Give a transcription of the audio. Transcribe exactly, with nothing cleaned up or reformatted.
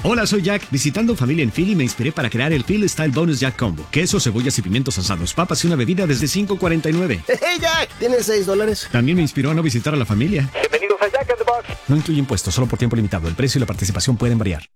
Hola, soy Jack. Visitando familia en Philly me inspiré para crear el Philly Style Bonus Jack Combo. Queso, cebollas y pimientos asados, papas y una bebida desde cinco cuarenta y nueve. ¡Hey, Jack! ¿Tienes seis dólares? También me inspiró a no visitar a la familia. Bienvenidos a Jack in the Box. No incluye impuestos, solo por tiempo limitado. El precio y la participación pueden variar.